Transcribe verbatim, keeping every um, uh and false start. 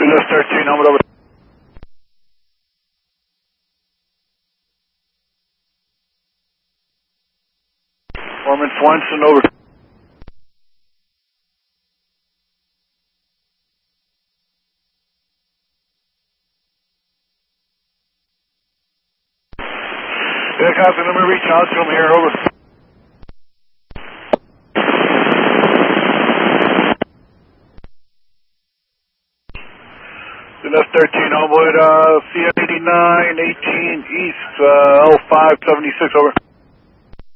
Windows thirteen, helmet over. Foreman Swenson, over. Yeah, copy. Let me reach out to him here, over. Windows thirteen, Homewood, uh, C eighty-nine, eighteen East, uh, L five seventy-six, over.